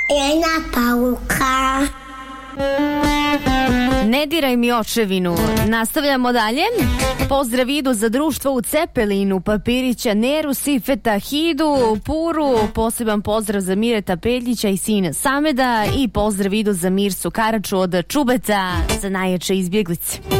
Jedna pauka. Ne diraj mi očevinu. Nastavljamo dalje. Pozdrav idu za društvo u Cepelinu, Papirića, Neru, Sifeta, Hidu, Puru. Poseban pozdrav za Mireta Peljića i sina Sameda. I pozdrav idu za Mirsu Karaču od Čubeta, za najjače izbjeglice.